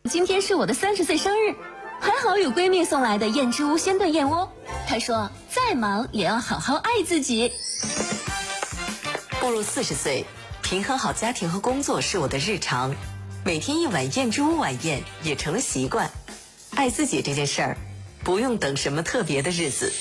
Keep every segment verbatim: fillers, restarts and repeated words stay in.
今天是我的三十岁生日，还好有闺蜜送来的燕之屋鲜炖燕窝。她说，再忙也要好好爱自己。 步入四十岁，平衡好家庭和工作是我的日常，每天一碗燕之屋晚宴也成了习惯。爱自己这件事儿，不用等什么特别的日子。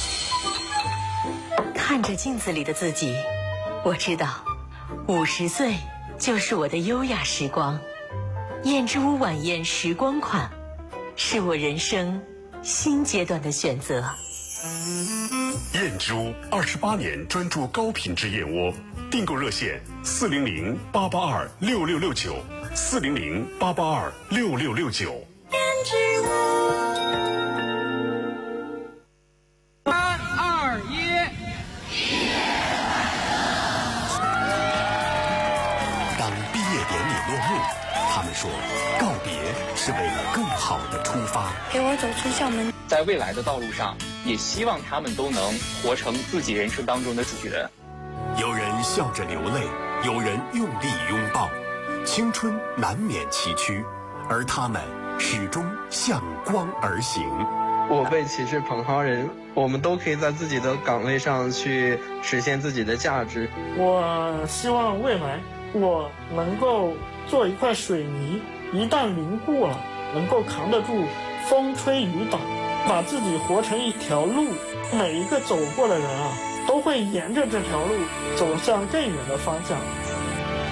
看着镜子里的自己，我知道，五十岁就是我的优雅时光。燕之屋晚宴时光款，是我人生新阶段的选择。 燕之屋二十八年专注高品质燕窝，订购热线四零零八八二六六六九，四零零八八二六六六九。 燕之屋。三二一。 当毕业典礼落幕，他们说，告别是为了更好的出发。 陪我走出校门， 在未来的道路上，也希望他们都能活成自己人生当中的主角。 有人笑着流泪，有人用力拥抱，青春难免崎岖，而他们始终向光而行。 我辈岂是蓬蒿人，我们都可以在自己的岗位上去实现自己的价值。 我希望未来我能够做一块水泥，一旦凝固了，能够扛得住风吹雨打，把自己活成一条路，每一个走过的人啊，都会沿着这条路走向更远的方向。